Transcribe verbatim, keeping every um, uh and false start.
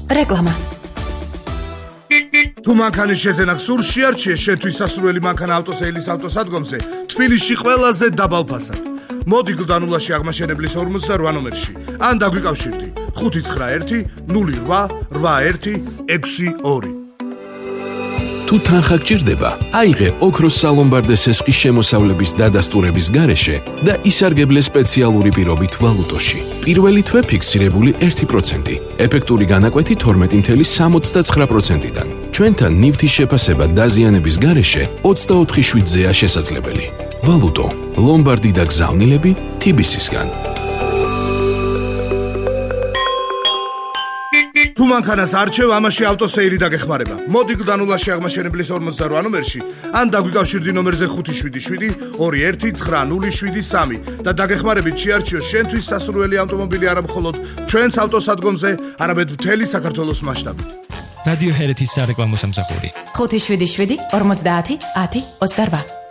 რეკლამა. თუ მანქანის შეძენა გსურს, შეარჩიე შენთვის სასურველი მანქანა ავტოსეილის ავტოსადგომზე თბილისში ყველაზე დაბალ ფასად. მოდი გლდანულაში აღმაშენებლის ორმოცდარვა ნომერში ან დაგვიკავშირდი ხუთი ცხრა ერთი ნული რვა რვა ერთი ექვსი ორი. თუ თანხა გჭირდება, აიღე ოქროს სალომბარდე სესხის შემოსავლების დადასტურების გარეშე და ისარგებლე სპეციალური პირობით ვალუტოში. პირველი თვე ფიქსირებული ერთი პროცენტი, ეფექტური განაკვეთი თორმეტი მცდე სამოცდაცხრა პროცენტიდან. ჩვენთან ნივთის შეფასება დაზიანების გარეშე ოცდაოთხი შვიდზეა შესაძლებელი. ვალუტო, ლომბარდი და გზავნილები თი ბი სისგან. თუ მანქანას არჩევ, ამაში ავტოსეილი დაგეხმარება. მოდი გლდანულაში აღმაშენებლის ორმოცდარვა ნომერში ან დაგვიკავშირდი ნომერზე ხუთი შვიდი შვიდი ორი ერთი ცხრა ნული შვიდი სამი და დაგეხმარებით შეარჩიო შენთვის სასურველი ავტომობილი არა მხოლოდ ჩვენს ავტოსადგომზე, არამედ მთელი საქართველოს მასშტაბით. რადიო ჰერეთის სარეკლამო სამსახური ხუთი შვიდი შვიდი ორმოცდაათი ათი ოცდარვა.